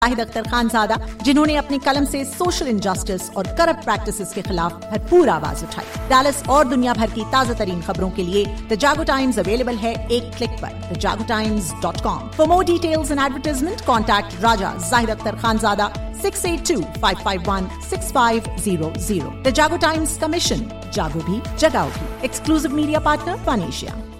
जाहिद अख्तर खानजादा, जिन्होंने अपनी कलम से सोशल इंजस्टिस और करप्ट प्रैक्टिसेस के खिलाफ भरपूर आवाज उठाई। डैलस और दुनिया भर की ताजा तरीन खबरों के लिए द जागो टाइम्स अवेलेबल है एक क्लिक पर thejagotimes.com। For more details and advertisement contact Raja Zahid Akhtar Khanzada 682-551-6500। The जागो टाइम्स का मिशन, जागो भी जगाओ भी। Exclusive media partner one Asia.